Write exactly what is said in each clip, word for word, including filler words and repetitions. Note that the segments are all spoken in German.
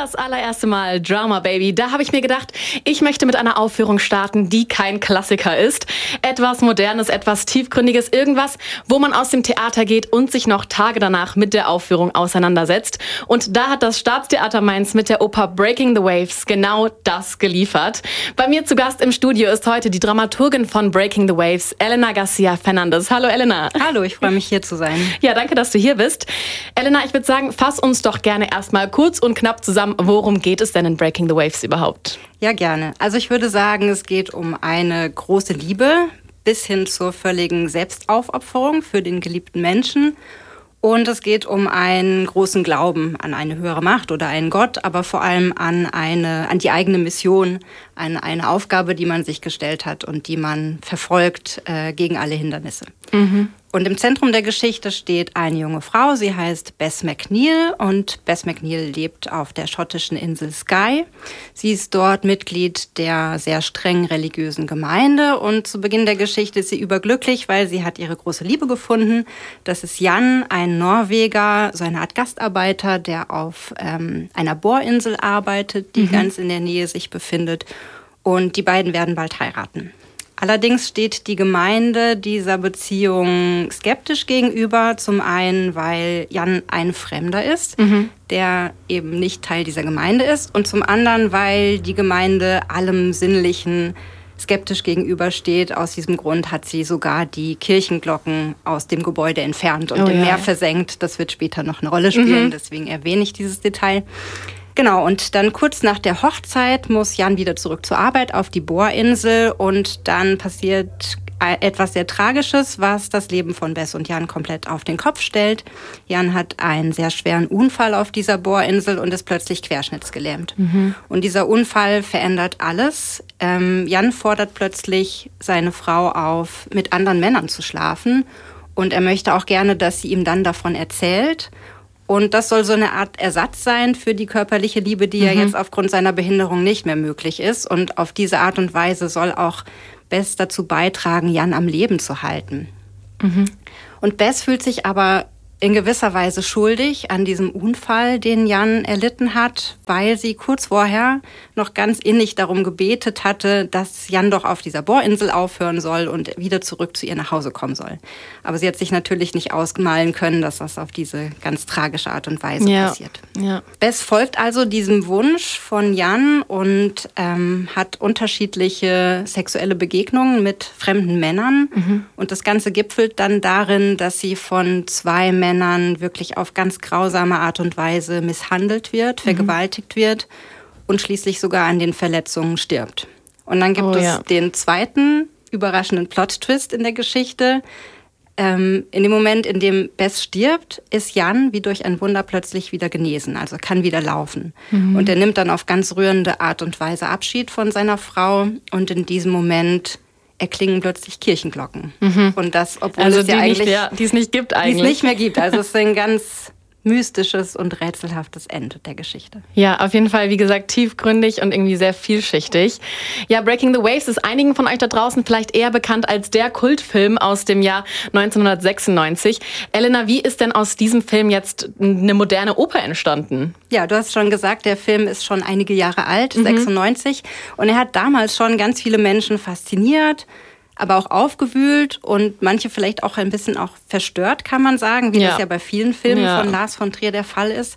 Das allererste Mal Drama Baby. Da habe ich mir gedacht, ich möchte mit einer Aufführung starten, die kein Klassiker ist. Etwas Modernes, etwas Tiefgründiges, irgendwas, wo man aus dem Theater geht und sich noch Tage danach mit der Aufführung auseinandersetzt. Und da hat das Staatstheater Mainz mit der Oper Breaking the Waves genau das geliefert. Bei mir zu Gast im Studio ist heute die Dramaturgin von Breaking the Waves, Elena Garcia Fernandez. Hallo Elena. Hallo, ich freue mich hier zu sein. Ja, danke, dass du hier bist. Elena, ich würde sagen, fass uns doch gerne erstmal kurz und knapp zusammen, worum geht es denn in Breaking the Waves überhaupt? Ja, gerne. Also ich würde sagen, es geht um eine große Liebe bis hin zur völligen Selbstaufopferung für den geliebten Menschen. Und es geht um einen großen Glauben an eine höhere Macht oder einen Gott, aber vor allem an eine, an die eigene Mission, an eine Aufgabe, die man sich gestellt hat und die man verfolgt äh, gegen alle Hindernisse. Mhm. Und im Zentrum der Geschichte steht eine junge Frau, sie heißt Bess McNeill und Bess McNeill lebt auf der schottischen Insel Skye. Sie ist dort Mitglied der sehr streng religiösen Gemeinde und zu Beginn der Geschichte ist sie überglücklich, weil sie hat ihre große Liebe gefunden. Das ist Jan, ein Norweger, so eine Art Gastarbeiter, der auf ähm, einer Bohrinsel arbeitet, die mhm. ganz in der Nähe sich befindet. Und die beiden werden bald heiraten. Allerdings steht die Gemeinde dieser Beziehung skeptisch gegenüber. Zum einen, weil Jan ein Fremder ist, mhm. der eben nicht Teil dieser Gemeinde ist. Und zum anderen, weil die Gemeinde allem Sinnlichen skeptisch gegenübersteht. Aus diesem Grund hat sie sogar die Kirchenglocken aus dem Gebäude entfernt und oh, im ja. Meer versenkt. Das wird später noch eine Rolle spielen, mhm. deswegen erwähne ich dieses Detail. Genau, und dann kurz nach der Hochzeit muss Jan wieder zurück zur Arbeit auf die Bohrinsel und dann passiert etwas sehr Tragisches, was das Leben von Bess und Jan komplett auf den Kopf stellt. Jan hat einen sehr schweren Unfall auf dieser Bohrinsel und ist plötzlich querschnittsgelähmt. Mhm. Und dieser Unfall verändert alles. Ähm, Jan fordert plötzlich seine Frau auf, mit anderen Männern zu schlafen und er möchte auch gerne, dass sie ihm dann davon erzählt. Und das soll so eine Art Ersatz sein für die körperliche Liebe, die mhm. ja jetzt aufgrund seiner Behinderung nicht mehr möglich ist. Und auf diese Art und Weise soll auch Bess dazu beitragen, Jan am Leben zu halten. Mhm. Und Bess fühlt sich aber in gewisser Weise schuldig an diesem Unfall, den Jan erlitten hat, weil sie kurz vorher noch ganz innig darum gebetet hatte, dass Jan doch auf dieser Bohrinsel aufhören soll und wieder zurück zu ihr nach Hause kommen soll. Aber sie hat sich natürlich nicht ausmalen können, dass das auf diese ganz tragische Art und Weise ja. passiert. Ja. Bess folgt also diesem Wunsch von Jan und ähm, hat unterschiedliche sexuelle Begegnungen mit fremden Männern. Mhm. Und das Ganze gipfelt dann darin, dass sie von zwei Männern wirklich auf ganz grausame Art und Weise misshandelt wird, vergewaltigt mhm. wird und schließlich sogar an den Verletzungen stirbt. Und dann gibt oh, es ja. den zweiten überraschenden Plot-Twist in der Geschichte. Ähm, in dem Moment, in dem Bess stirbt, ist Jan wie durch ein Wunder plötzlich wieder genesen, also kann wieder laufen. Mhm. Und er nimmt dann auf ganz rührende Art und Weise Abschied von seiner Frau und in diesem Moment erklingen plötzlich Kirchenglocken. Mhm. Und das, obwohl also es ja die eigentlich... Nicht mehr, die es nicht gibt eigentlich. Die es nicht mehr gibt. Also es ist ein ganz mystisches und rätselhaftes Ende der Geschichte. Ja, auf jeden Fall, wie gesagt, tiefgründig und irgendwie sehr vielschichtig. Ja, Breaking the Waves ist einigen von euch da draußen vielleicht eher bekannt als der Kultfilm aus dem Jahr neunzehnhundertsechsundneunzig. Elena, wie ist denn aus diesem Film jetzt eine moderne Oper entstanden? Ja, du hast schon gesagt, der Film ist schon einige Jahre alt, mhm. sechsundneunzig. Und er hat damals schon ganz viele Menschen fasziniert, aber auch aufgewühlt und manche vielleicht auch ein bisschen auch verstört, kann man sagen, wie ja. das ja bei vielen Filmen ja. von Lars von Trier der Fall ist.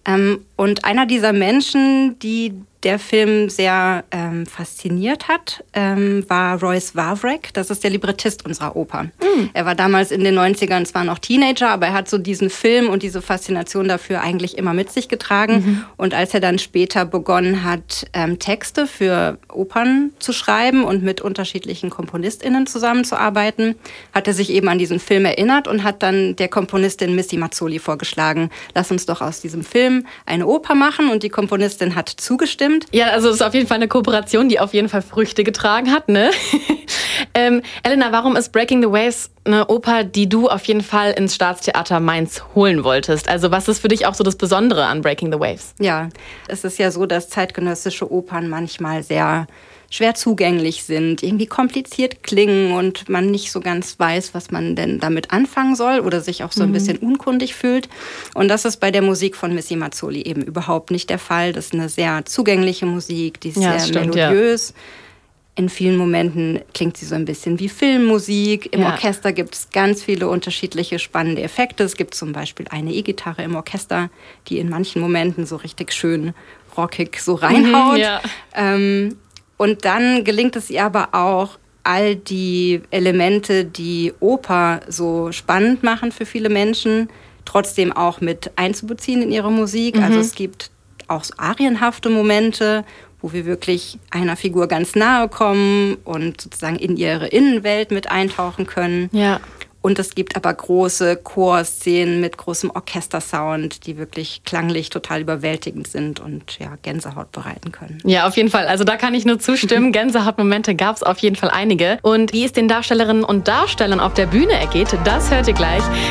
Und einer dieser Menschen, die der Film sehr ähm, fasziniert hat, ähm, war Royce Vavrek. Das ist der Librettist unserer Oper. Mhm. Er war damals in den neunzigern zwar noch Teenager, aber er hat so diesen Film und diese Faszination dafür eigentlich immer mit sich getragen. Mhm. Und als er dann später begonnen hat, ähm, Texte für Opern zu schreiben und mit unterschiedlichen KomponistInnen zusammenzuarbeiten, hat er sich eben an diesen Film erinnert und hat dann der Komponistin Missy Mazzoli vorgeschlagen, lass uns doch aus diesem Film eine Oper machen. Und die Komponistin hat zugestimmt. Ja, also es ist auf jeden Fall eine Kooperation, die auf jeden Fall Früchte getragen hat, ne? Ähm, Elena, warum ist Breaking the Waves eine Oper, die du auf jeden Fall ins Staatstheater Mainz holen wolltest? Also was ist für dich auch so das Besondere an Breaking the Waves? Ja, es ist ja so, dass zeitgenössische Opern manchmal sehr schwer zugänglich sind, irgendwie kompliziert klingen und man nicht so ganz weiß, was man denn damit anfangen soll oder sich auch so ein bisschen unkundig fühlt. Und das ist bei der Musik von Missy Mazzoli eben überhaupt nicht der Fall. Das ist eine sehr zugängliche Musik, die ist Ja, sehr stimmt, melodiös. Ja. In vielen Momenten klingt sie so ein bisschen wie Filmmusik. Im Ja. Orchester gibt es ganz viele unterschiedliche spannende Effekte. Es gibt zum Beispiel eine E-Gitarre im Orchester, die in manchen Momenten so richtig schön rockig so reinhaut. Mhm, ja. ähm, Und dann gelingt es ihr aber auch, all die Elemente, die Oper so spannend machen für viele Menschen, trotzdem auch mit einzubeziehen in ihre Musik. Mhm. Also es gibt auch so arienhafte Momente, wo wir wirklich einer Figur ganz nahe kommen und sozusagen in ihre Innenwelt mit eintauchen können. Ja. Und es gibt aber große Chorszenen mit großem Orchestersound, die wirklich klanglich total überwältigend sind und ja, Gänsehaut bereiten können. Ja, auf jeden Fall. Also da kann ich nur zustimmen. Gänsehautmomente gab es auf jeden Fall einige. Und wie es den Darstellerinnen und Darstellern auf der Bühne ergeht, das hört ihr gleich.